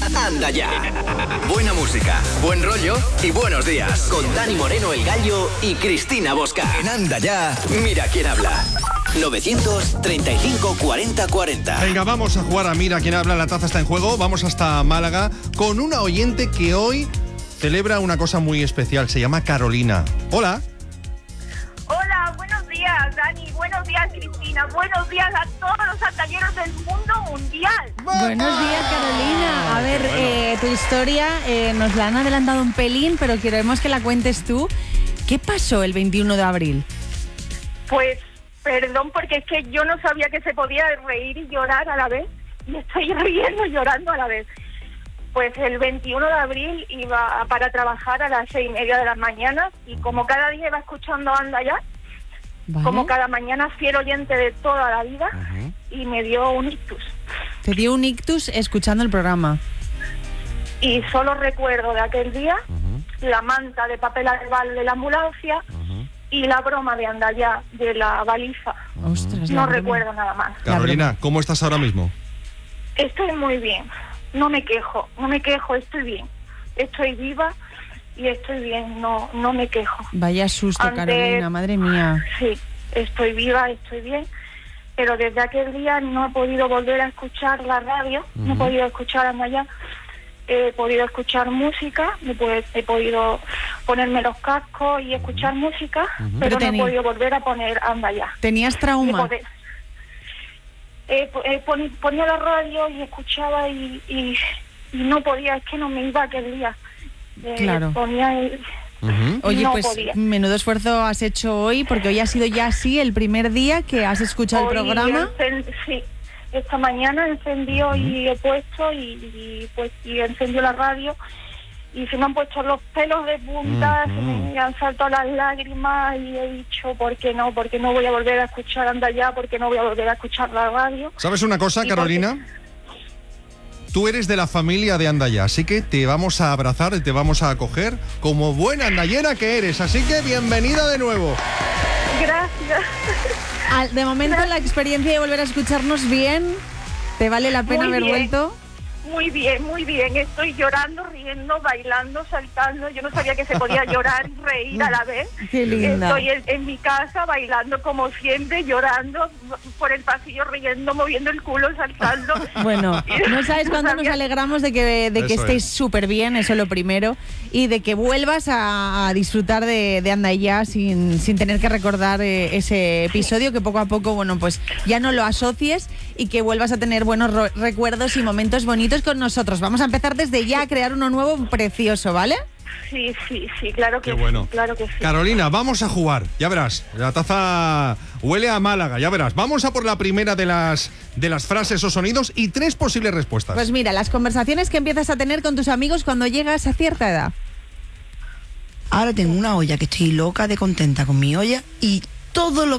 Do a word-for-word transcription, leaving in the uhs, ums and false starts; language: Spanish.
Anda Ya. Buena música, buen rollo y buenos días. Con Dani Moreno, El Gallo y Cristina Bosca. En Anda Ya, mira quién habla. novecientos treinta y cinco cuarenta cuarenta. Venga, vamos a jugar a Mira quién habla. La taza está en juego. Vamos hasta Málaga con una oyente que hoy celebra una cosa muy especial. Se llama Carolina. Hola. Hola, buenos días, Dani. Buenos días, Cristina. Buenos días a todos los santalleros del mundo mundial. Buenos días, Carolina. A ver, bueno. eh, tu historia eh, nos la han adelantado un pelín, pero queremos que la cuentes tú. ¿Qué pasó el veintiuno de abril? Pues, perdón, porque es que yo no sabía que se podía reír y llorar a la vez. Y estoy riendo y llorando a la vez. Pues el veintiuno de abril iba para trabajar a las seis y media de la mañana y como cada día iba escuchando Anda Ya, ¿vale? Como cada mañana fiel oyente de toda la vida, uh-huh. Y me dio un ictus. ¿Te dio un ictus escuchando el programa? Y solo recuerdo de aquel día uh-huh. la manta de papel albal de la ambulancia uh-huh. y la broma de Anda Ya de la baliza. Uh-huh. Ostras, no recuerdo nada más. Carolina, ¿cómo estás ahora mismo? Estoy muy bien. No me quejo, no me quejo, estoy bien. Estoy viva y estoy bien, no no me quejo. Vaya susto, Antes, Carolina, madre mía. Sí, estoy viva, estoy bien, pero desde aquel día no he podido volver a escuchar la radio, uh-huh. no he podido escuchar Anda Ya, he podido escuchar música, he, pues, he podido ponerme los cascos y escuchar uh-huh. música, uh-huh. pero, pero no tení... he podido volver a poner Anda Ya. ¿Tenías trauma? Eh, eh, pon, ponía la radio y escuchaba y, y, y no podía, es que no me iba aquel día. Eh, claro. Ponía el, uh-huh. Oye, no pues podía. Menudo esfuerzo has hecho hoy, porque hoy ha sido ya así el primer día que has escuchado hoy el programa. Encend, sí, esta mañana encendió uh-huh. y he puesto y, y pues y encendió la radio y se me han puesto los pelos de punta, uh-huh. se me han saltado las lágrimas y he dicho, ¿por qué no? Porque no voy a volver a escuchar Anda Ya, porque no voy a volver a escuchar la radio. ¿Sabes una cosa, Carolina? Porque... Tú eres de la familia de Anda Ya, así que te vamos a abrazar y te vamos a acoger como buena andallera que eres, así que bienvenida de nuevo. Gracias. De momento Gracias. La experiencia de volver a escucharnos bien, ¿te vale la pena Muy haber bien. vuelto? Muy bien, muy bien. Estoy llorando, riendo, bailando, saltando. Yo no sabía que se podía llorar y reír a la vez. Qué linda. Estoy en, en mi casa bailando como siempre, llorando por el pasillo, riendo, moviendo el culo, saltando. Bueno, no sabes cuánto nos alegramos de que, de que estéis súper bien, eso es lo primero, y de que vuelvas a, a disfrutar de, de Anda Ya sin, sin tener que recordar eh, ese episodio, que poco a poco, bueno, pues ya no lo asocies y que vuelvas a tener buenos ro- recuerdos y momentos bonitos con nosotros. Vamos a empezar desde ya a crear uno nuevo precioso, ¿vale? Sí, sí, sí, claro que Qué bueno. sí, claro que sí. Carolina, vamos a jugar, ya verás. La taza huele a Málaga, ya verás. Vamos a por la primera de las de las frases o sonidos y tres posibles respuestas. Pues mira, las conversaciones que empiezas a tener con tus amigos cuando llegas a cierta edad. Ahora tengo una olla que estoy loca de contenta con mi olla y todo lo